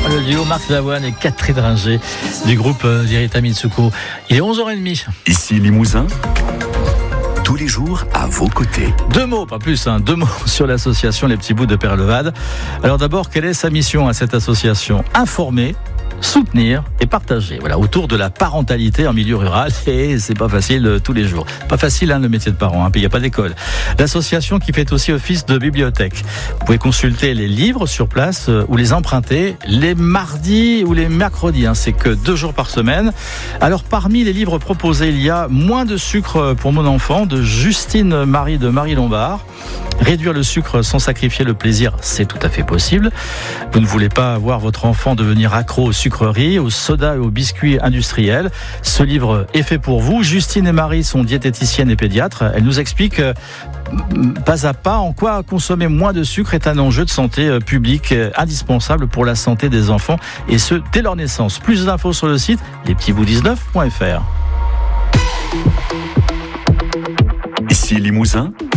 Le duo Marc Lavoine et Catherine Ringer du groupe Virita Mitsuko. Il est 11h30. Ici Limousin, tous les jours à vos côtés. Deux mots, pas plus, deux mots sur l'association Les Petits Bouts de Père Levade. Alors d'abord, quelle est sa mission à cette association ? Informer, soutenir et partager. Voilà, autour de la parentalité en milieu rural. Et c'est pas facile tous les jours. Pas facile le métier de parent, puis il n'y a pas d'école. L'association qui fait aussi office de bibliothèque. Vous pouvez consulter les livres sur place ou les emprunter les mardis ou les mercredis. C'est que 2 jours par semaine. Alors parmi les livres proposés, il y a Moins de sucre pour mon enfant de Justine Marie de Marie Lombard. Réduire le sucre sans sacrifier le plaisir, c'est tout à fait possible. Vous ne voulez pas voir votre enfant devenir accro aux sucreries, aux sodas et aux biscuits industriels. Ce livre est fait pour vous. Justine et Marie sont diététiciennes et pédiatres. Elles nous expliquent pas à pas en quoi consommer moins de sucre est un enjeu de santé publique indispensable pour la santé des enfants, et ce, dès leur naissance. Plus d'infos sur le site lespetitsbouts19.fr. Ici Limousin,